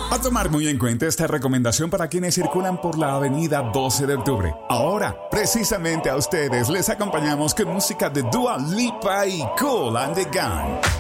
A tomar muy en cuenta esta recomendación para quienes circulan por la avenida 12 de octubre. Ahora, precisamente a ustedes les acompañamos con música de Dua Lipa y Kool and the Gang.